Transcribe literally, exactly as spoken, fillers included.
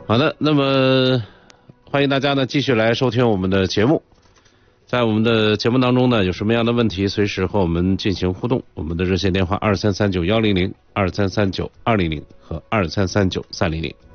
好的，那么欢迎大家呢继续来收听我们的节目。在我们的节目当中呢，有什么样的问题，随时和我们进行互动。我们的热线电话二三三九幺零零、二三三九二零零和二三三九三零零。